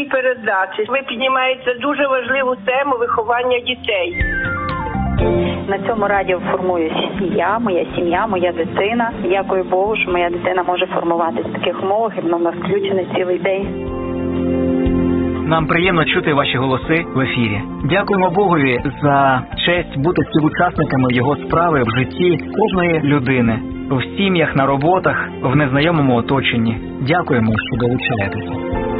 передачі. Ви піднімаєте дуже важливу тему виховання дітей. На цьому радіо формуюсь і я, моя сім'я, моя дитина. Дякую Богу, що моя дитина може формуватися в таких умовах, і вона в нас включена цілий день. Нам приємно чути ваші голоси в ефірі. Дякуємо Богові за честь бути співучасниками його справи в житті кожної людини, в сім'ях, на роботах, в незнайомому оточенні. Дякуємо, що долучаєтеся.